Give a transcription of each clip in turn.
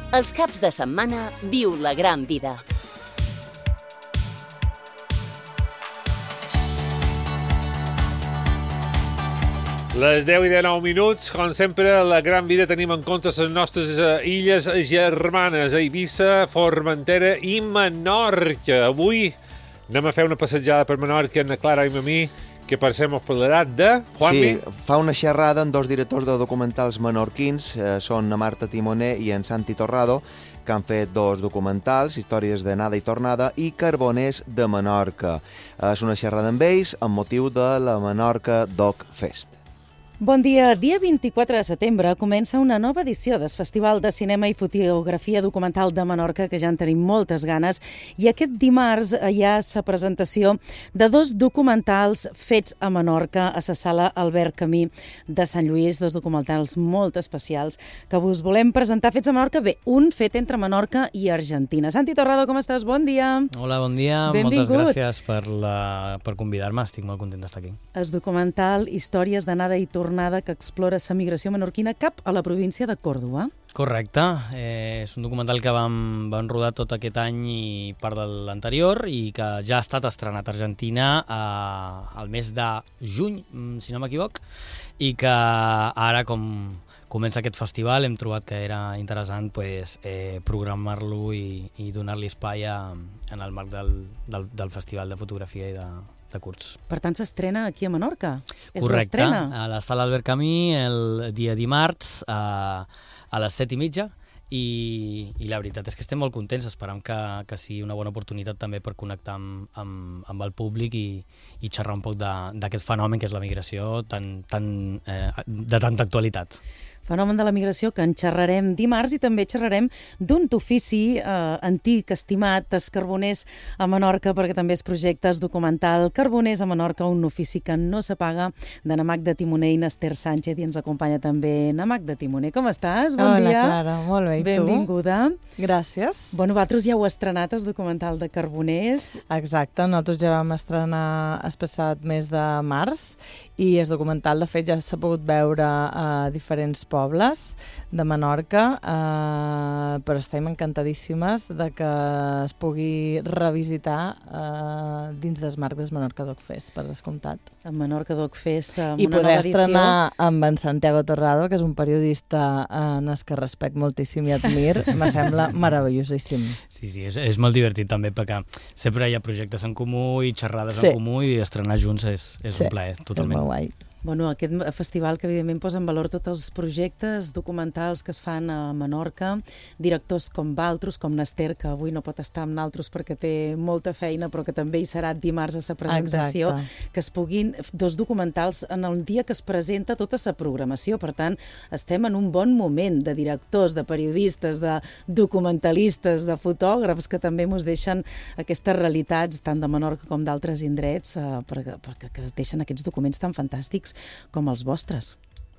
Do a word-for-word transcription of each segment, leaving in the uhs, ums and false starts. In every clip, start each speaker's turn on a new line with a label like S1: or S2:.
S1: Els caps de setmana viu la gran vida.
S2: Les deu i dinou minuts, com sempre, la gran vida tenim en compte les nostres illes germanes, Eivissa, Formentera i Menorca. Avui anem a fer una passejada per Menorca amb la Clara i amb mi, que per ser mos parlarà de... Juanmi?
S3: Sí, fa una xerrada amb dos directors de documentals menorquins, eh, són na Marta Timoner i en Santi Torrado, que han fet dos documentals, Històries de Nada i Tornada i Carboners de Menorca. És una xerrada amb ells amb motiu de la Menorca Doc Fest.
S4: Bon dia. Dia vint-i-quatre de setembre comença una nova edició del Festival de Cinema i Fotografia Documental de Menorca, que ja en tenim moltes ganes, i aquest dimarts hi ha la presentació de dos documentals fets a Menorca, a la sala Albert Camí de Sant Lluís, dos documentals molt especials que us volem presentar fets a Menorca. Bé, un fet entre Menorca i Argentina. Santi Torrado, com estàs? Bon dia.
S5: Hola, bon dia.
S4: Benvingut.
S5: Moltes gràcies per, la, per convidar-me. Estic molt content d'estar aquí.
S4: El documental Històries de Nada i Tornada que explora la migració menorquina cap a la província de Còrdova.
S5: Correcte. Eh, és un documental que vam, vam rodar tot aquest any i part de l'anterior i que ja ha estat estrenat a Argentina eh, al mes de juny, si no m'equivoc, i que ara, com comença aquest festival, hem trobat que era interessant pues, eh, programar-lo i, i donar-li espai a, en el marc del, del, del Festival de Fotografia i de, de curts.
S4: Per tant, s'estrena aquí a Menorca.
S5: Correcte,
S4: és
S5: a la sala Albert Camí el dia dimarts a, a les set i mitja i, i la veritat és que estem molt contents, esperam que, que sigui una bona oportunitat també per connectar amb, amb, amb el públic i, i xerrar un poc d'aquest fenomen que és la migració tan, tan, eh, de tanta actualitat.
S4: Fenomen de la migració que en xerrarem dimarts i també xerrarem d'un ofici eh, antic, estimat, els carboners a Menorca, perquè també es projecta el documental Carboners a Menorca, un ofici que no s'apaga, de na Magda Timoner i n'Ester Sánchez, i ens acompanya també na Magda Timoner. Com estàs? Bon
S6: Hola,
S4: dia.
S6: Hola, Clara. Molt bé. I
S4: Benvinguda.
S6: tu? Gràcies.
S4: Bueno, vosaltres ja heu estrenat el documental de Carboners.
S6: Exacte, nosaltres ja vam estrenar el passat mes de març i el documental, de fet, ja s'ha pogut veure a diferents pobles de Menorca, eh, però estem encantadíssimes de que es pugui revisitar eh, dins del marc del Menorca Doc Fest, per descomptat.
S4: El Menorca Doc Fest, amb
S6: I
S4: una
S6: poder
S4: nova edició.
S6: estrenar amb en Santiago Torrado, que és un periodista en el que respecte moltíssim i admir, me sembla meravellosíssim.
S5: Sí, sí, és, és molt divertit també, perquè sempre hi ha projectes en comú i xerrades
S6: sí.
S5: en comú i estrenar junts és, és
S6: sí.
S5: un plaer, totalment.
S6: És molt guai.
S4: Bueno, aquest festival que evidentment posa en valor tots els projectes documentals que es fan a Menorca, directors com Valtros, com n'Ester, que avui no pot estar amb naltros perquè té molta feina, però que també hi serà dimarts a la presentació. Exacte. Que es puguin, dos documentals en el dia que es presenta tota la programació. Per tant, estem en un bon moment de directors, de periodistes, de documentalistes, de fotògrafs que també ens deixen aquestes realitats, tant de Menorca com d'altres indrets, eh, perquè, perquè que deixen aquests documents tan fantàstics com els vostres.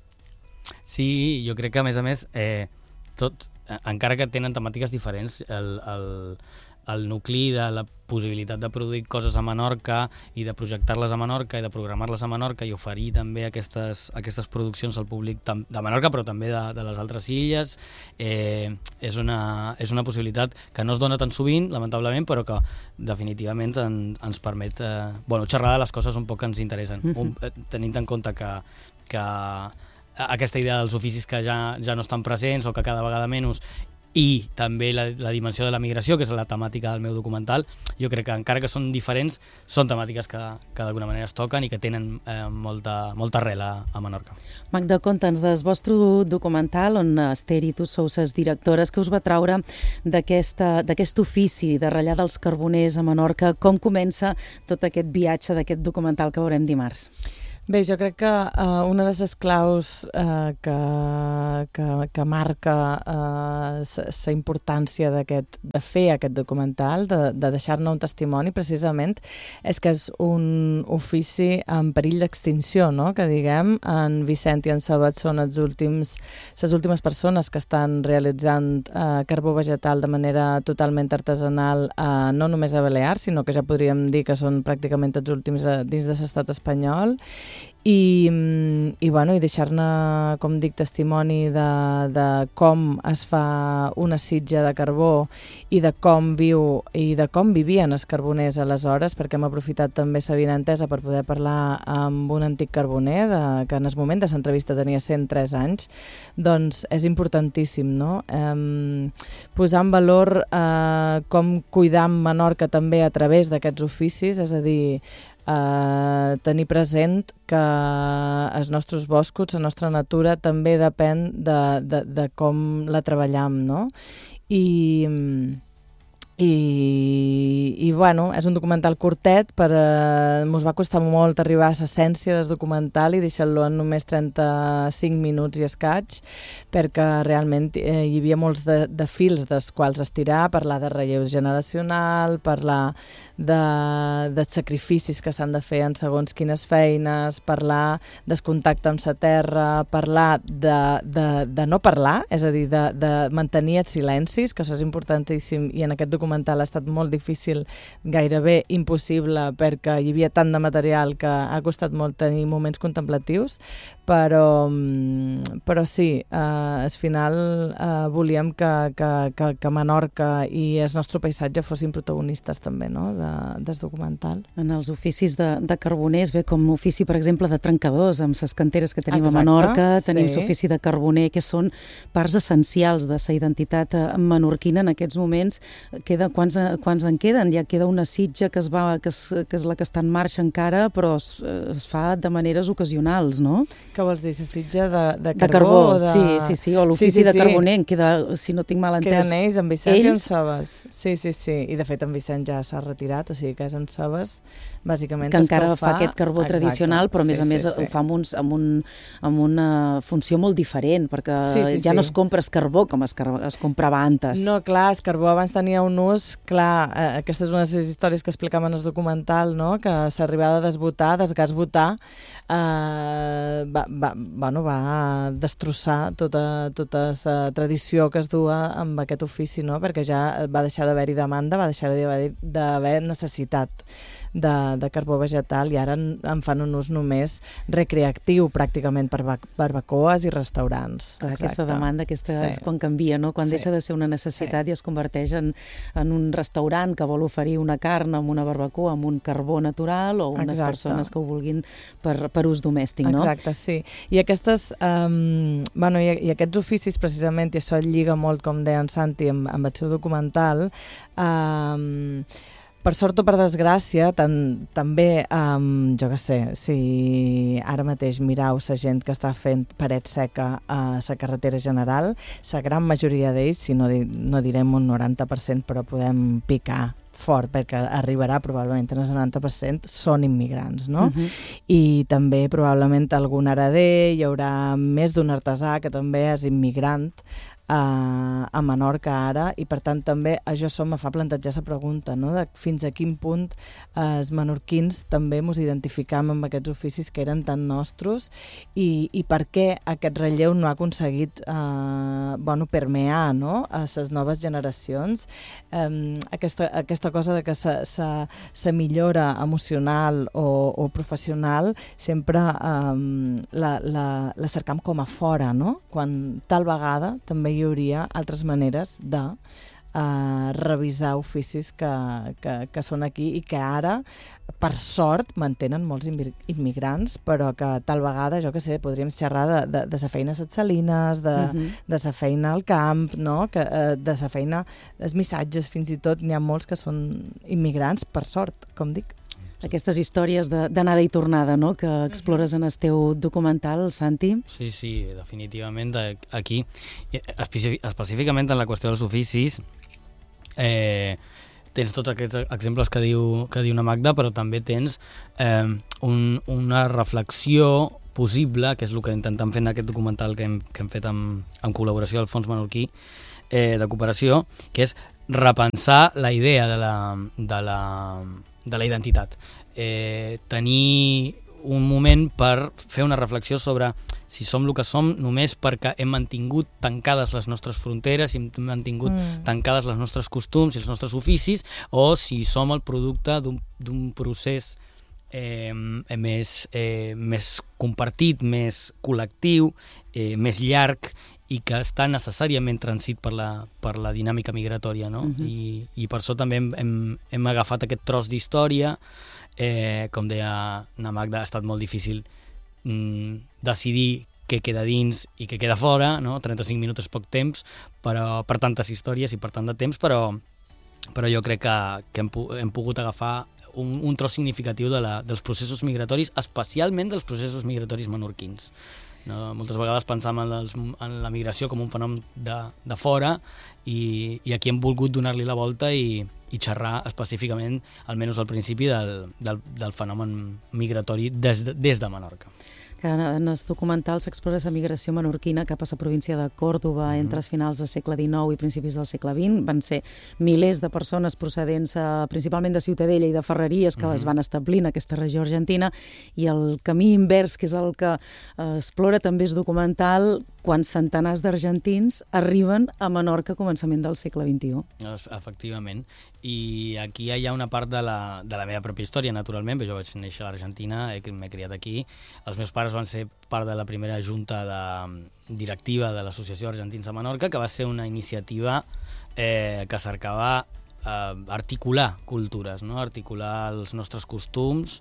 S5: Sí, jo crec que a més a més, eh, tot, eh, encara que tenen temàtiques diferents, el, el, el nucli de la possibilitat de produir coses a Menorca i de projectar-les a Menorca i de programar-les a Menorca i oferir també aquestes, aquestes produccions al públic de Menorca, però també de, de les altres illes, eh, és, una, és una possibilitat que no es dona tan sovint, lamentablement, però que definitivament en, ens permet eh, bueno, xerrar de les coses un poc que ens interessen, mm-hmm. un, tenint en compte que, que aquesta idea dels oficis que ja, ja no estan presents o que cada vegada menys, i també la, la dimensió de la migració, que és la temàtica del meu documental, jo crec que encara que són diferents, són temàtiques que, que d'alguna manera es toquen i que tenen eh, molta, molta arrel a, a Menorca.
S4: Magda, conta'ns del vostre documental, on Ester i tu sou les directores, que us va traure d'aquest ofici de ratllar dels carboners a Menorca. Com comença tot aquest viatge d'aquest documental que veurem dimarts?
S6: Bé, jo crec que uh, una de les claus uh, que, que, que marca la uh, importància d'aquest, de fer aquest documental, de, de deixar-ne un testimoni, precisament, és que és un ofici en perill d'extinció, no? Que diguem, en Vicent i en Sabet són els últims, les últimes persones que estan realitzant uh, carbó vegetal de manera totalment artesanal, uh, no només a Balears, sinó que ja podríem dir que són pràcticament els últims uh, dins de l'estat espanyol. i, i, bueno, i deixar-ne, com dic, testimoni de, de com es fa una sitja de carbó i de com viu i de com vivien els carboners aleshores, perquè hem aprofitat també sa vinentesa per poder parlar amb un antic carboner de, que en el moment de l'entrevista tenia cent tres anys, doncs és importantíssim, no? Eh, posar en valor eh, com cuidar Menorca també a través d'aquests oficis, és a dir, Uh, tenir present que els nostres boscos, la nostra natura, també depèn de, de, de com la treballem, no? I, i, i bueno, és un documental curtet, per, uh, mos va costar molt arribar a l'essència del documental i deixar-lo en només trenta-cinc minuts i escaig, perquè realment eh, hi havia molts de, de fils dels quals estirar, parlar de relleu generacional, parlar de, de sacrificis que s'han de fer en segons quines feines, parlar del contacte amb la terra, parlar de, de, de no parlar, és a dir, de, de mantenir els silencis, que això és importantíssim, i en aquest documental ha estat molt difícil, gairebé impossible, perquè hi havia tant de material que ha costat molt tenir moments contemplatius, però, però sí, eh, al final eh, volíem que, que, que, que Menorca i el nostre paisatge fossin protagonistes també, no?, de, del documental.
S4: En els oficis de, de carboners, bé, com ofici, per exemple, de trencadors, amb les canteres que tenim
S6: Exacte,
S4: a Menorca, tenim
S6: sí.
S4: l'ofici de carboner, que són parts essencials de la identitat menorquina en aquests moments. Queda, quants, quants en queden? Ja queda una sitja que, es va, que, és, que és la que està en marxa encara, però es, es fa de maneres ocasionals, no?
S6: Què vols dir, la sitja de, de carbó?
S4: De carbó,
S6: de...
S4: sí, sí, sí, o l'ofici sí, sí, de carboner, en queda, si no tinc mal entès.
S6: Queden ells, en Vicent
S4: ells...
S6: i en Sebes. Sí, sí, sí, i de fet en Vicent ja s'ha retirat, o sigui que és en Sebes, bàsicament,
S4: que encara
S6: que
S4: fa
S6: fa
S4: aquest carbó
S6: Exacte.
S4: tradicional, però a més
S6: sí,
S4: a més
S6: sí, sí.
S4: ho fa amb, uns, amb, un, amb una funció molt diferent, perquè
S6: sí, sí,
S4: ja
S6: sí.
S4: no es compra es carbó com es, car es comprava antes.
S6: No, clar, el carbó abans tenia un ús, clar, eh, aquesta és una de les històries que explicàvem en el documental, no?, que s'arribava a desbotar, desgasbotar, eh, va, va, bueno, va destrossar tota, tota la tradició que es dua amb aquest ofici, no?, perquè ja va deixar d'haver-hi demanda, va deixar d'haver necessitat de, de carbó vegetal, i ara en, en fan un ús només recreatiu, pràcticament per barbacoes i restaurants.
S4: Clar, aquesta demanda, aquesta
S6: sí.
S4: és quan canvia, no? Quan
S6: sí.
S4: deixa de ser una necessitat
S6: sí.
S4: i es converteix en, en un restaurant que vol oferir una carn amb una barbacoa, amb un carbó natural, o unes
S6: Exacte.
S4: persones que ho vulguin per, per ús domèstic, no?
S6: Exacte, sí. I, aquestes, um, bueno, i, i aquests oficis, precisament, i això lliga molt, com deia en Santi, amb, amb el seu documental, um, per sort o per desgràcia, tan, també, um, jo què sé, si ara mateix mirau la gent que està fent paret seca a la carretera general, la gran majoria d'ells, si no, di no direm un noranta per cent, però podem picar fort, perquè arribarà probablement en el noranta per cent, són immigrants, no? Uh-huh. I també probablement algun hereder, hi haurà més d'un artesà que també és immigrant a, a Menorca ara, i per tant també això som, me fa plantejar la pregunta, no?, de fins a quin punt eh, els menorquins també ens identificam amb aquests oficis que eren tan nostres, i, i per què aquest relleu no ha aconseguit eh, bueno, permear, no?, a les noves generacions. Eh, aquesta, aquesta cosa de que la millora emocional o, o professional sempre eh, la, la, la cercam com a fora, no?, quan tal vegada també hi hauria altres maneres de uh, revisar oficis que, que, que són aquí i que ara, per sort, mantenen molts immigrants, però que tal vegada, jo què sé, podríem xerrar de, de, de sa feina a les salines, de, uh-huh. de sa feina al camp, no?, que, uh, de sa feina, els missatges, fins i tot, n'hi ha molts que són immigrants, per sort, com dic.
S4: Aquestes històries d'anada i tornada, no?, que explores en el teu documental, Santi.
S5: Sí, sí, definitivament aquí, específicament en la qüestió dels oficis, eh, tens tots aquests exemples que diu, que diu una Magda, però també tens eh, un, una reflexió possible, que és el que intentem fer en aquest documental que hem, que hem fet amb, amb col·laboració del Fons Menorquí eh, de Cooperació, que és repensar la idea de la, de la, de la identitat. Eh, tenir un moment per fer una reflexió sobre si som el que som només perquè hem mantingut tancades les nostres fronteres, si hem mantingut mm. tancades les nostres costums i els nostres oficis, o si som el producte d'un procés eh, més, eh, més compartit, més col·lectiu, eh, més llarg, i que està necessàriament transit per la, per la dinàmica migratòria, no?
S4: Mhm.
S5: I, I per això també hem, hem, hem agafat aquest tros d'història. Eh, com deia na Magda, ha estat molt difícil mm, decidir què queda dins i què queda fora, no? trenta-cinc minuts és poc temps però, per tantes històries i per tant de temps, però, però jo crec que, que hem, hem pogut agafar un, un tros significatiu de la, dels processos migratoris, especialment dels processos migratoris menorquins. No? Moltes vegades pensam en, els, en la migració com un fenomen de, de fora i, i aquí hem volgut donar-li la volta i, i xerrar específicament, almenys al principi, del, del, del fenomen migratori des de, des de Menorca.
S4: Que en els documentals s'explora la migració menorquina cap a la província de Còrdova mm-hmm. entre els finals del segle dinou i principis del segle vint. Van ser milers de persones procedents uh, principalment de Ciutadella i de Ferreries que mm-hmm. es van establir en aquesta regió argentina, i el camí invers, que és el que uh, explora també el documental, quan centenars d'argentins arriben a Menorca a començament del segle vint-i-u.
S5: Efectivament. I aquí hi ha una part de la, de la meva pròpia història, naturalment, perquè jo vaig néixer a l'Argentina, m'he criat aquí. Els meus pares van ser part de la primera junta de, directiva de l'Associació Argentins a Menorca, que va ser una iniciativa eh, que cercava eh, articular cultures, no? Articular els nostres costums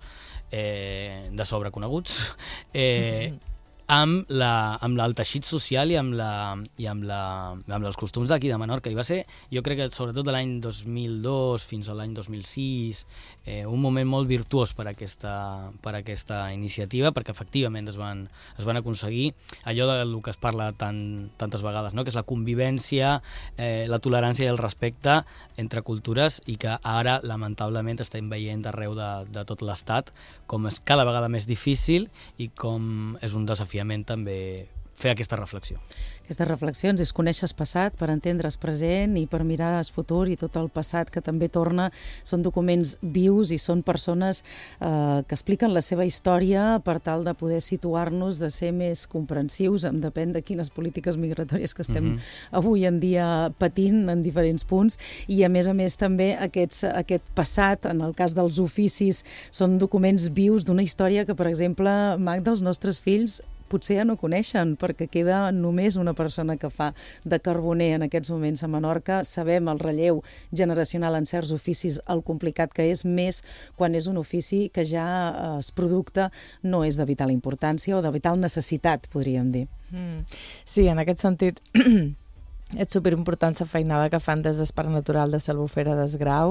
S5: eh, de sobreconeguts, eh, mm-hmm. amb, la, amb el teixit social i amb, la, i amb, la, amb els costums d'aquí de Menorca. I va ser, jo crec que sobretot de l'any dos mil dos fins a l'any dos mil sis, eh, un moment molt virtuós per aquesta, per aquesta iniciativa, perquè efectivament es van, es van aconseguir allò del que es parla tan, tantes vegades, no? Que és la convivència, eh, la tolerància i el respecte entre cultures, i que ara, lamentablement, estem veient arreu de, de tot l'Estat com és cada vegada més difícil i com és un desafiament també fer aquesta reflexió.
S4: Aquestes reflexions és conèixer el passat per entendre el present i per mirar el futur, i tot el passat que també torna. Són documents vius i són persones eh, que expliquen la seva història per tal de poder situar-nos, de ser més comprensius, en depèn de quines polítiques migratòries que estem mm-hmm. avui en dia patint en diferents punts, i a més a més també aquests, aquest passat, en el cas dels oficis, són documents vius d'una història que, per exemple, Magda, els nostres fills potser ja no coneixen, perquè queda només una persona que fa de carboner en aquests moments a Menorca. Sabem el relleu generacional en certs oficis, el complicat que és, més quan és un ofici que ja eh, el producte no és de vital importància o de vital necessitat, podríem dir.
S6: Mm. Sí, en aquest sentit és superimportant la feinada que fan des d'Esparc Natural de l'Albufera d'Esgrau,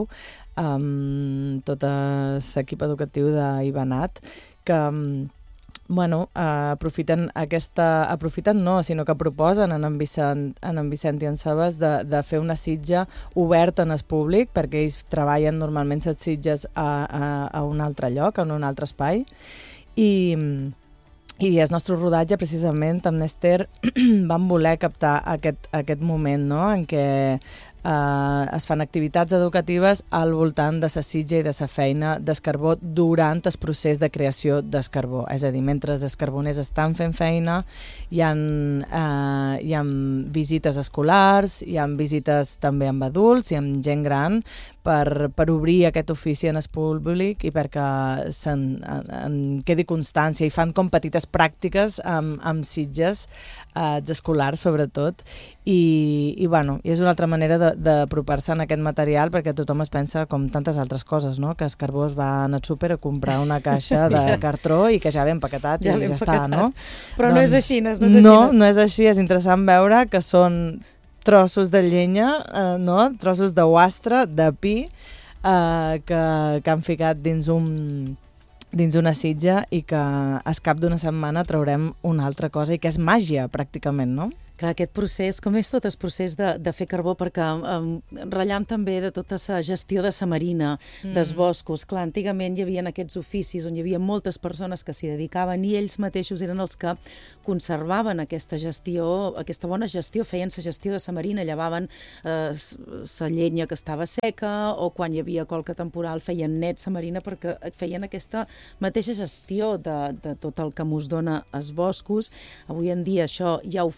S6: amb tot l'equip educatiu d'Ivanat, que bueno, uh, aprofiten aquesta... Aprofiten no, sinó que proposen en en Vicent, en en Vicent i en Sebas de, de fer una sitja oberta en el públic, perquè ells treballen normalment les sitges a, a, a un altre lloc, en un altre espai, i... I el nostre rodatge, precisament, amb Nester, vam voler captar aquest, aquest moment, no?, en què eh, es fan activitats educatives al voltant de la sitja i de la feina del carbó durant el procés de creació del carbó. És a dir, mentre els carboners estan fent feina, hi ha, eh, hi ha visites escolars, hi ha visites també amb adults i amb gent gran, per, per obrir aquest ofici en el públic i perquè se'n en quedi constància, i fan com petites pràctiques amb, amb sitges eh, escolars, sobretot, i, i, bueno, i és una altra manera d'apropar-se en aquest material, perquè tothom es pensa com tantes altres coses, no?, que el carbó es va anar al súper a comprar una caixa de cartró i que ja ve empaquetat ja i ja està, no?
S4: Però doncs, no és així, no és així.
S6: No, no és així, és interessant veure que són trossos de llenya, eh, no? Trossos de guastre, de pi, eh, que, que han ficat dins un dins una sitja i que al cap d'una setmana traurem una altra cosa i que és màgia, pràcticament, no?
S4: Clar, aquest procés, com és tot el procés de, de fer carbó, perquè um, ratllam també de tota la gestió de la marina, mm. dels boscos. Clar, antigament hi havia aquests oficis on hi havia moltes persones que s'hi dedicaven i ells mateixos eren els que conservaven aquesta gestió, aquesta bona gestió, feien la gestió de la marina, llevaven la eh, llenya que estava seca, o quan hi havia qualque temporal feien net la marina, perquè feien aquesta mateixa gestió de, de tot el que mos dona els boscos. Avui en dia això ja ho fan uns altres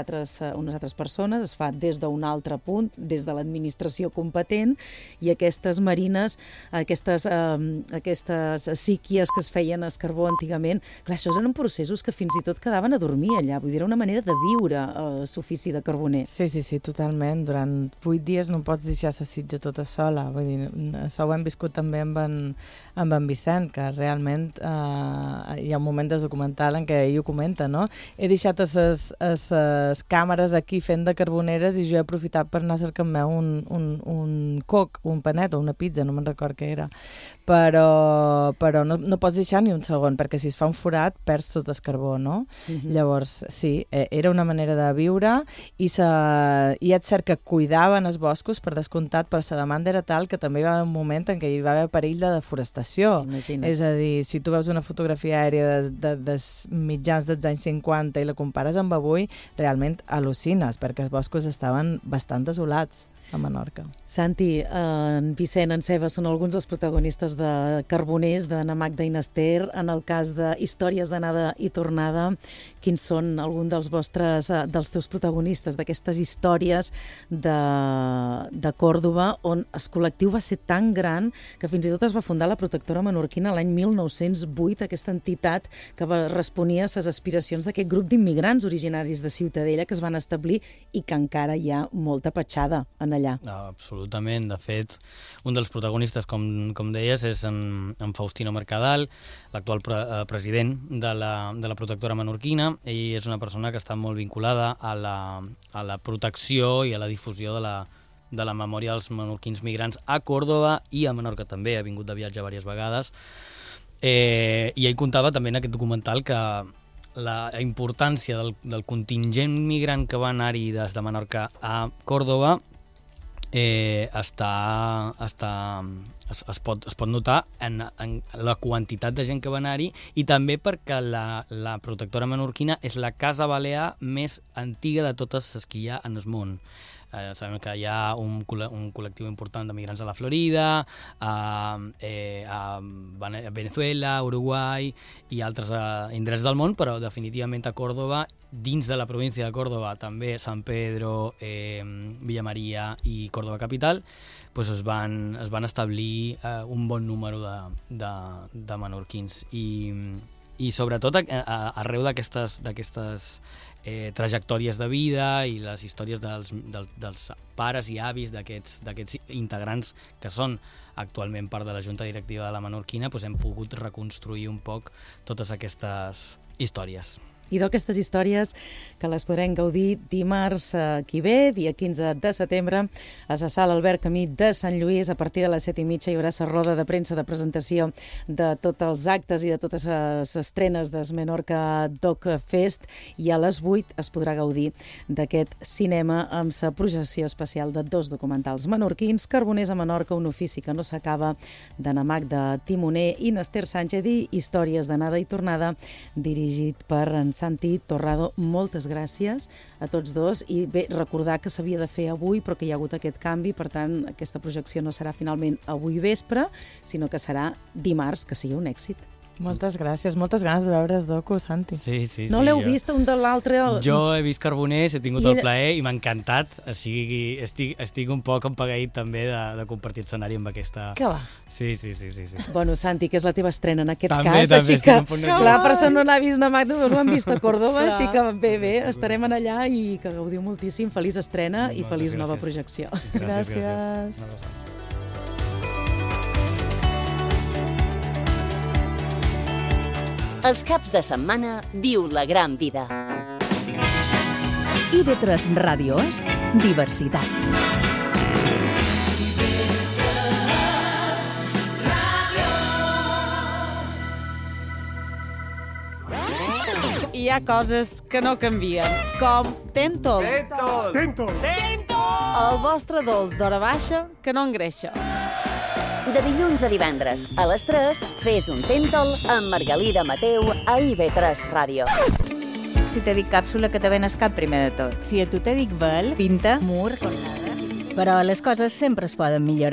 S4: altres, unes altres persones, es fa des d'un altre punt, des de l'administració competent, i aquestes marines, aquestes, eh, aquestes síquies que es feien a escarbó antigament, clar, això eren processos que fins i tot quedaven a dormir allà, vull dir, era una manera de viure a l'ofici de carboner.
S6: Sí, sí, sí, totalment. Durant vuit dies no pots deixar la sitja tota sola. Vull dir, això ho hem viscut també amb en, amb en Vicent, que realment eh, hi ha un moment del documental en què ell ho comenta, no? He deixat les càmeres aquí fent de carboneres i jo he aprofitat per anar a cercar-me un, un, un coc, un panet o una pizza, no me'n record què era. Però, però no, no pots deixar ni un segon, perquè si es fa un forat perds tot el carbó, no? Mm-hmm. Llavors, sí, era una manera de viure i, sa, i és cert que cuidaven els boscos, per descomptat, però la demanda era tal que també hi va haver un moment en què hi va haver perill de deforestació.
S4: Imagina't.
S6: És a dir, si tu veus una fotografia aèria de, de, dels mitjans dels anys cinquanta i la compares amb avui, realment al·lucines, perquè els boscos estaven bastant desolats a Menorca.
S4: Santi, en Vicent, en Ceba són alguns dels protagonistes de Carboners, de Na Magda i N'Ester. En el cas de Històries d'anada i tornada, quins són alguns dels vostres, dels teus protagonistes, d'aquestes històries de, de Còrdova, on el col·lectiu va ser tan gran que fins i tot es va fundar la Protectora Menorquina l'any mil nou-cents vuit, aquesta entitat que va, responia a les aspiracions d'aquest grup d'immigrants originaris de Ciutadella que es van establir i que encara hi ha molta petjada en allà.
S5: No, absolutament. De fet, un dels protagonistes, com, com deies, és en, en Faustino Mercadal, l'actual pre, eh, president de la, de la Protectora Menorquina. Ell és una persona que està molt vinculada a la, a la protecció i a la difusió de la, de la memòria dels menorquins migrants a Còrdova i a Menorca també. Ha vingut de viatge diverses vegades. Eh, I ell contava també en aquest documental que la importància del, del contingent migrant que va anar-hi des de Menorca a Còrdova Eh, està, està, es, es, pot, es pot notar en, en la quantitat de gent que va anar-hi i també perquè la, la Protectora Menorquina és la casa balear més antiga de totes les que hi ha en el món. Eh, sabem que hi ha un, un col·lectiu important de migrants a la Florida, a, eh, a Venezuela, Uruguai i altres eh, indrets del món, però definitivament a Còrdova, dins de la província de Còrdova, també San Pedro, eh, Villa Maria i Còrdova Capital, pues es, van, es van establir eh, un bon número de, de, de menorquins. I, i sobretot a, a, arreu d'aquestes eh, trajectòries de vida i les històries dels, del, dels pares i avis d'aquests integrants que són actualment part de la Junta Directiva de la Menorquina, doncs hem pogut reconstruir un poc totes aquestes històries.
S4: I d'aquestes històries que les podrem gaudir dimarts eh, qui ve, dia quinze de setembre, a la sala Albert Camí de Sant Lluís. A partir de les set i mitja hi haurà la roda de premsa de presentació de tots els actes i de totes les estrenes del Menorca Doc Fest, i a les vuit es podrà gaudir d'aquest cinema amb la projecció especial de dos documentals menorquins, Carboners a Menorca, un ofici que no s'acaba, de Na Magda Timoner i N'Ester Sánchez, i Històries d'anada i tornada, dirigit per en Santi Torrado. Moltes gràcies a tots dos, i bé, recordar que s'havia de fer avui però que hi ha hagut aquest canvi, per tant aquesta projecció no serà finalment avui vespre, sinó que serà dimarts, que sigui un èxit.
S6: Moltes gràcies, moltes ganes de veure el docu, Santi.
S5: Sí, sí,
S4: no
S5: sí,
S4: l'heu
S5: jo...
S4: vist un de l'altre?
S5: Jo he vist Carboners, he tingut
S4: I
S5: el
S4: ella...
S5: plaer i m'ha encantat, així estic, estic un poc empagueït també de, de compartir escenari amb aquesta...
S6: Que va?
S5: Sí, sí, sí, sí, sí.
S4: Bueno, Santi, que és la teva estrena en aquest
S5: també,
S4: cas,
S5: també,
S4: així que la persona no n'ha vist Na Magda, no han vist a Còrdova, així que bé, bé, estarem en allà i que gaudiu moltíssim. Feliç estrena i feliç nova projecció.
S5: Gràcies,
S6: gràcies.
S5: gràcies.
S1: Els caps de setmana viu la gran vida.
S7: I de tres Ràdio és diversitat.
S8: Hi ha coses que no canvien, com Tentol.
S9: Tentol! Tentol!
S8: El vostre dolç d'hora baixa que no engreixa.
S1: De dilluns a divendres, a les tres, fes un Tentol amb Margalida Mateu a I V tres Ràdio.
S10: Si te dic càpsula, que te venes cap primer de tot. Si a tu te dic vel, pinta, mur, cornada. Però les coses sempre es poden millorar.